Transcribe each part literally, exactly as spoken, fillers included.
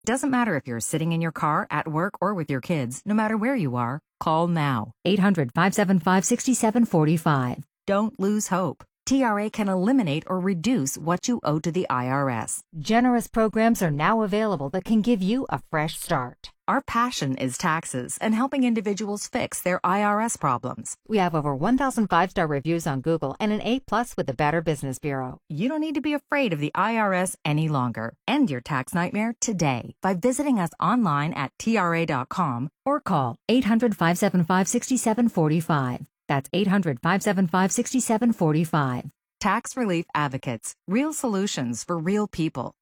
Doesn't matter if you're sitting in your car, at work, or with your kids, no matter where you are, call now. eight hundred, five seven five, six seven four five. Don't lose hope. T R A can eliminate or reduce what you owe to the I R S. Generous programs are now available that can give you a fresh start. Our passion is taxes and helping individuals fix their I R S problems. We have over one thousand five-star reviews on Google and an A plus with the Better Business Bureau. You don't need to be afraid of the I R S any longer. End your tax nightmare today by visiting us online at T R A dot com or call eight hundred, five seven five, six seven four five. That's eight hundred, five seven five, six seven four five. Tax Relief Advocates. Real solutions for real people.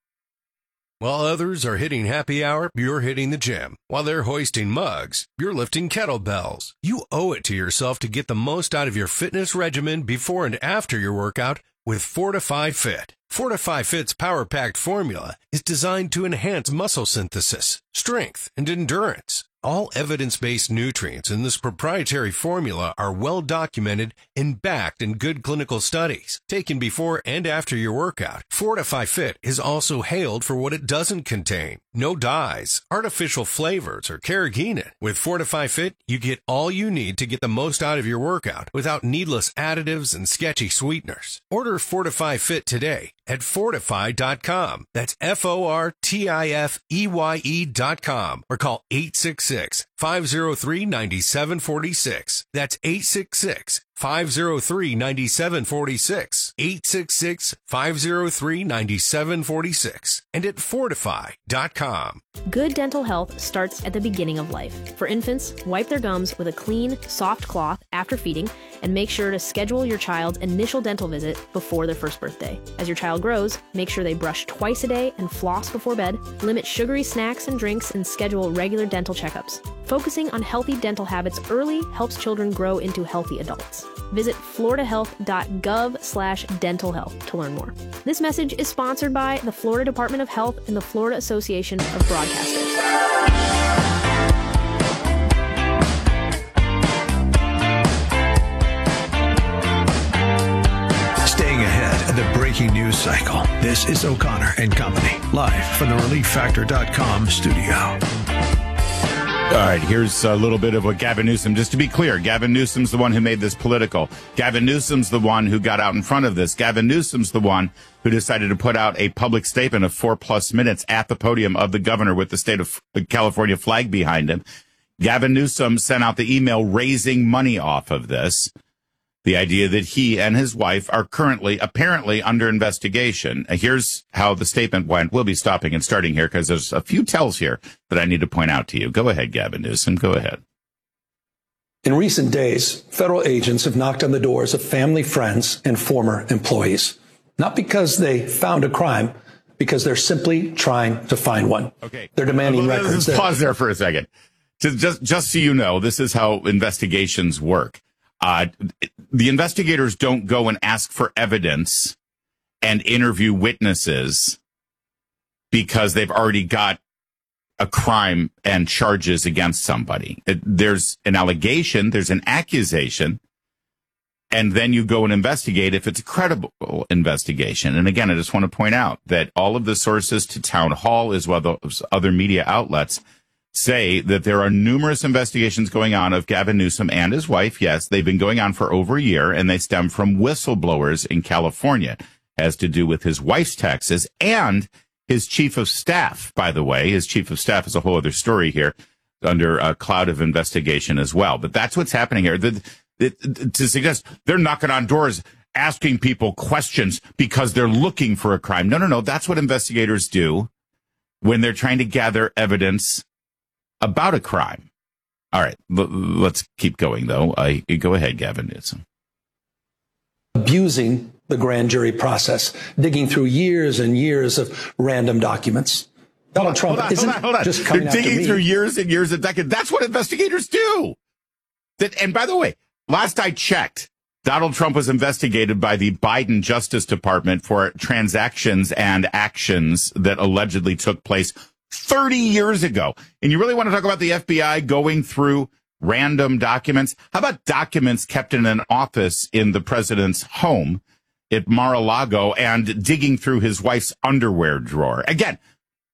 While others are hitting happy hour, you're hitting the gym. While they're hoisting mugs, you're lifting kettlebells. You owe it to yourself to get the most out of your fitness regimen before and after your workout with Fortify Fit. Fortify Fit's power-packed formula is designed to enhance muscle synthesis, strength, and endurance. All evidence-based nutrients in this proprietary formula are well documented and backed in good clinical studies. Taken before and after your workout, Fortify Fit is also hailed for what it doesn't contain. No dyes, artificial flavors, or carrageenan. With Fortify Fit, you get all you need to get the most out of your workout without needless additives and sketchy sweeteners. Order Fortify Fit today at fortify dot com. That's F O R T I F E Y E dot com or call eight six six, five zero three, nine seven four six. That's eight six six, five zero three, nine seven four six. eight six six, five zero three, nine seven four six. And at fortify dot com. Good dental health starts at the beginning of life. For infants, wipe their gums with a clean, soft cloth after feeding and make sure to schedule your child's initial dental visit before their first birthday. As your child grows, make sure they brush twice a day and floss before bed, limit sugary snacks and drinks, and schedule regular dental checkups. Focusing on healthy dental habits early helps children grow into healthy adults. Visit florida health dot gov slash dental health to learn more. This message is sponsored by the Florida Department of Health and the Florida Association of Broadcasters. Staying ahead of the breaking news cycle, this is O'Connor and Company, live from the relief factor dot com studio. All right, here's a little bit of what Gavin Newsom, just to be clear, Gavin Newsom's the one who made this political. Gavin Newsom's the one who got out in front of this. Gavin Newsom's the one who decided to put out a public statement of four plus minutes at the podium of the governor with the state of California flag behind him. Gavin Newsom sent out the email raising money off of this. The idea that he and his wife are currently, apparently, under investigation. Here's how the statement went. We'll be stopping and starting here because there's a few tells here that I need to point out to you. Go ahead, Gavin Newsom. Go ahead. In recent days, federal agents have knocked on the doors of family, friends, and former employees. Not because they found a crime, because they're simply trying to find one. Okay. They're demanding well, records. Let's pause there for a second. Just, just, just so you know, this is how investigations work. Uh, the investigators don't go and ask for evidence and interview witnesses because they've already got a crime and charges against somebody. It, there's an allegation, there's an accusation, and then you go and investigate if it's a credible investigation. And again, I just want to point out that all of the sources to Town Hall as well as other media outlets say that there are numerous investigations going on of Gavin Newsom and his wife. Yes, they've been going on for over a year, and they stem from whistleblowers in California. It has to do with his wife's taxes and his chief of staff, by the way. His chief of staff is a whole other story here under a cloud of investigation as well. But that's what's happening here. The, the, to suggest they're knocking on doors, asking people questions because they're looking for a crime. No, no, no. That's what investigators do when they're trying to gather evidence about a crime. All right, l- let's keep going, though. Uh, go ahead, Gavin Newsom. Abusing the grand jury process, digging through years and years of random documents. Donald Trump hold on, isn't hold on, hold on. just coming They're after digging me. through years and years of decades. That's what investigators do. That, and by the way, last I checked, Donald Trump was investigated by the Biden Justice Department for transactions and actions that allegedly took place thirty years ago. And you really want to talk about the F B I going through random documents? How about documents kept in an office in the president's home at Mar-a-Lago and digging through his wife's underwear drawer? Again,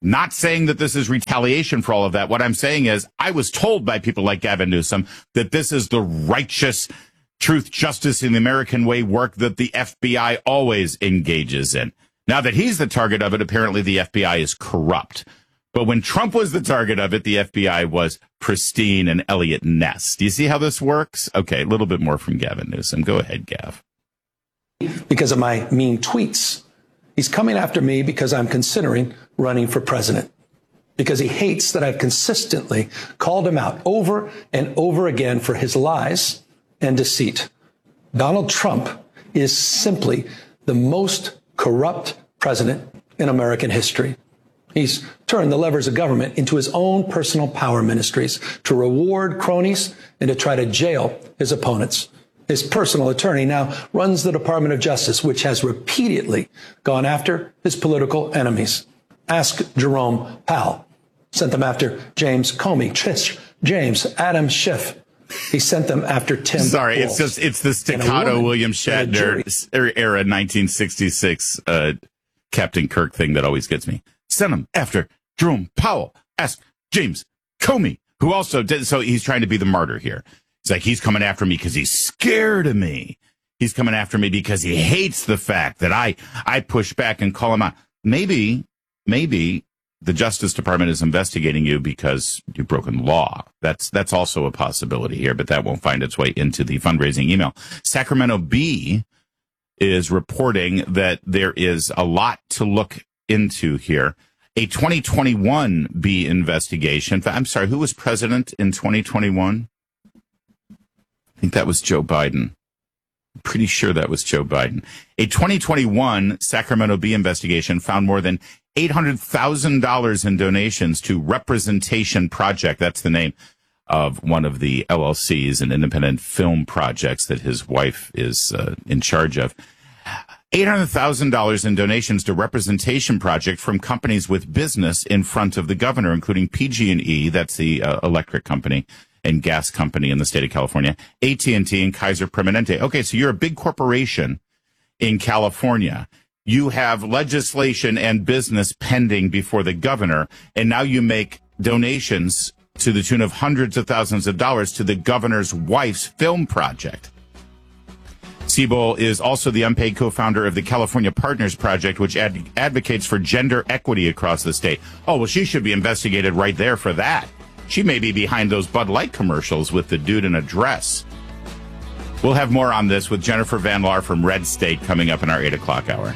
Not saying that this is retaliation for all of that. What I'm saying is I was told by people like Gavin Newsom that this is the righteous truth, justice in the American way work that the F B I always engages in. Now that he's the target of it, apparently the F B I is corrupt. But when Trump was the target of it, the F B I was pristine and Elliot Ness. Do you see how this works? Okay, a little bit more from Gavin Newsom. Go ahead, Gav. Because of my mean tweets. He's coming after me because I'm considering running for president. Because he hates that I've consistently called him out over and over again for his lies and deceit. Donald Trump is simply the most corrupt president in American history. He's turned the levers of government into his own personal power ministries to reward cronies and to try to jail his opponents. His personal attorney now runs the Department of Justice, which has repeatedly gone after his political enemies. Ask Jerome Powell. Sent them after James Comey, Trish James, Adam Schiff. He sent them after Tim. Sorry, Wolf. it's just it's the staccato William Shatner era nineteen sixty-six uh, Captain Kirk thing that always gets me. Send them after Jerome Powell. Ask James Comey, who also did. So he's trying to be the martyr here. It's like he's coming after me because he's scared of me. He's coming after me because he hates the fact that I I push back and call him out. Maybe, maybe the Justice Department is investigating you because you've broken law. That's that's also a possibility here, but that won't find its way into the fundraising email. Sacramento Bee is reporting that there is a lot to look into here. A twenty twenty-one Bee investigation. I'm sorry, who was president in twenty twenty-one? I think that was Joe Biden. I'm pretty sure that was Joe Biden. A twenty twenty-one Sacramento Bee investigation found more than eight hundred thousand dollars in donations to Representation Project. That's the name of one of the L L Cs and independent film projects that his wife is uh, in charge of. eight hundred thousand dollars in donations to Representation Project from companies with business in front of the governor, including P G and E, that's the uh, electric company and gas company in the state of California, A T and T, and Kaiser Permanente. Okay, so you're a big corporation in California. You have legislation and business pending before the governor, and now you make donations to the tune of hundreds of thousands of dollars to the governor's wife's film project. Siebel is also the unpaid co-founder of the California Partners Project, which ad- advocates for gender equity across the state. Oh, well, she should be investigated right there for that. She may be behind those Bud Light commercials with the dude in a dress. We'll have more on this with Jennifer Van Laar from Red State coming up in our eight o'clock hour.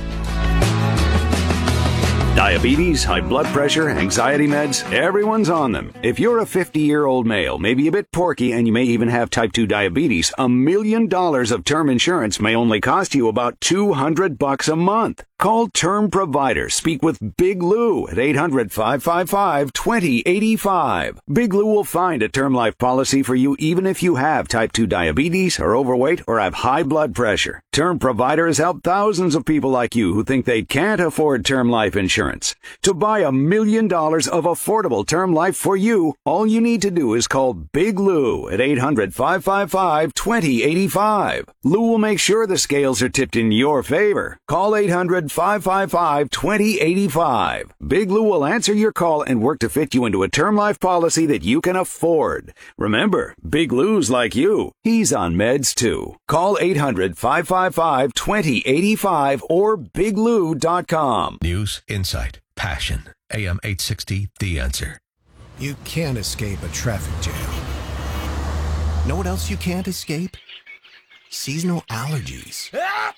Diabetes, high blood pressure, anxiety meds, everyone's on them. If you're a fifty-year-old male, maybe a bit porky, and you may even have type two diabetes, a million dollars of term insurance may only cost you about two hundred bucks a month. Call Term Provider. Speak with Big Lou at eight hundred, five five five, two zero eight five. Big Lou will find a term life policy for you even if you have type two diabetes, are overweight, or have high blood pressure. Term Provider has helped thousands of people like you who think they can't afford term life insurance. To buy a million dollars of affordable term life for you, all you need to do is call Big Lou at eight hundred, five five five, two zero eight five. Lou will make sure the scales are tipped in your favor. Call eight hundred, five five five, two zero eight five. Big Lou will answer your call and work to fit you into a term life policy that you can afford. Remember, Big Lou's like you. He's on meds too. Call eight hundred, five five five, two zero eight five or big lou dot com. News, insight, passion. A M eight sixty, The Answer. You can't escape a traffic jam. Know what else you can't escape? Seasonal allergies.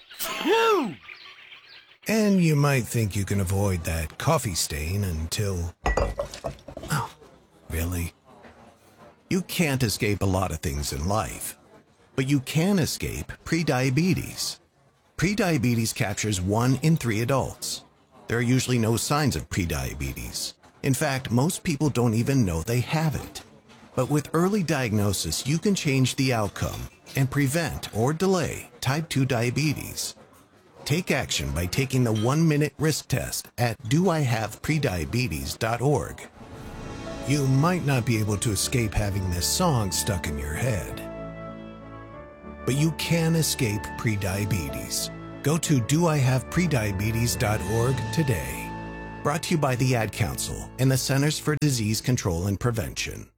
And you might think you can avoid that coffee stain until... Oh, really? You can't escape a lot of things in life, but you can escape prediabetes. Prediabetes captures one in three adults. There are usually no signs of prediabetes. In fact, most people don't even know they have it. But with early diagnosis, you can change the outcome and prevent or delay type two diabetes. Take action by taking the one-minute risk test at do I have prediabetes dot org. You might not be able to escape having this song stuck in your head, but you can escape prediabetes. Go to do I have prediabetes dot org today. Brought to you by the Ad Council and the Centers for Disease Control and Prevention.